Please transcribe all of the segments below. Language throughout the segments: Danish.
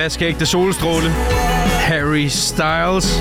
vaskeægte solstråle. Harry Styles.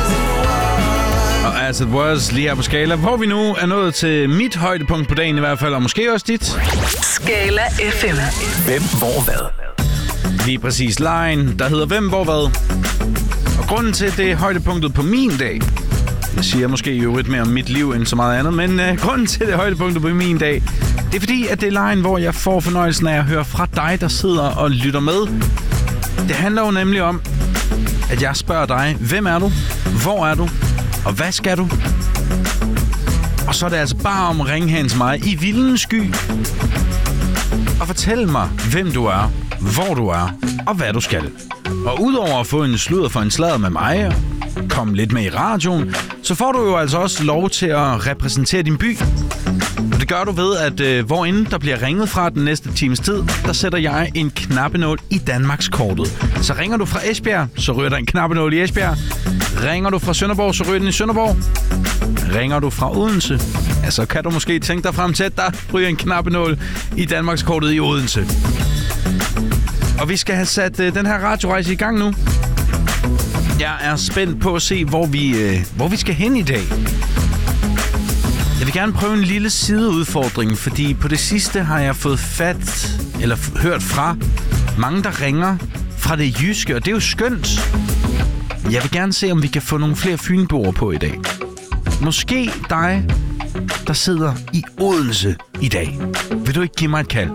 Og As It Was lige her på Skala, hvor vi nu er nået til mit højdepunkt på dagen i hvert fald, og måske også dit. Skala FM. Hvem, hvor, hvad? Lige præcis line, der hedder Hvem, hvor, hvad? Og grunden til, det er højdepunktet på min dag. Jeg siger måske jo lidt mere om mit liv end så meget andet, men grunden til, det er højdepunktet på min dag, det er fordi, at det er line, hvor jeg får fornøjelsen af at høre fra dig, der sidder og lytter med. Det handler jo nemlig om, at jeg spørger dig, hvem er du? Hvor er du? Og hvad skal du? Og så er det altså bare om at ringe hen til mig i vildens sky og fortælle mig, hvem du er, hvor du er og hvad du skal. Og udover at få en sludder for en sladder med mig og komme lidt med i radioen, så får du jo altså også lov til at repræsentere din by. Og det gør du ved, at hvorinde der bliver ringet fra den næste times tid, der sætter jeg en knappenål i Danmarkskortet. Så ringer du fra Esbjerg, så ryger der en knappenål i Esbjerg. Ringer du fra Sønderborg, så ryger den i Sønderborg. Ringer du fra Odense, ja, så kan du måske tænke dig frem til, at der ryger en knappenål i Danmarkskortet i Odense. Og vi skal have sat den her radiorejse i gang nu. Jeg er spændt på at se, hvor vi skal hen i dag. Jeg vil gerne prøve en lille sideudfordring, fordi på det sidste har jeg fået hørt fra mange, der ringer fra det jyske, og det er jo skønt. Jeg vil gerne se, om vi kan få nogle flere fynboer på i dag. Måske dig, der sidder i Odense i dag. Vil du ikke give mig et kald?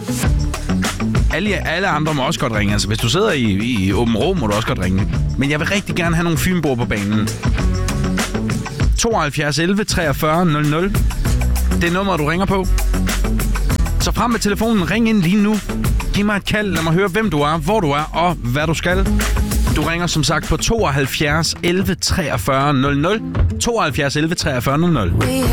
Alle andre må også godt ringe. Altså, hvis du sidder i Åben Rå, må du også godt ringe. Men jeg vil rigtig gerne have nogle fynboer på banen. 72 11 43 00. Det er nummeret, du ringer på. Så frem med telefonen, ring ind lige nu. Giv mig et kald, lad mig høre, hvem du er, hvor du er og hvad du skal. Du ringer som sagt på 72 11 43 00. 72 11 43 00.